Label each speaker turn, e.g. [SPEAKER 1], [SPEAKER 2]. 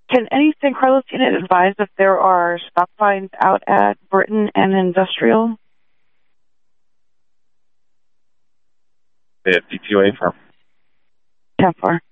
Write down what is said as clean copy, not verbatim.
[SPEAKER 1] Can any San Carlos unit advise if there are stop signs out at Britton and Industrial?
[SPEAKER 2] The DPOA firm.
[SPEAKER 1] 10-4.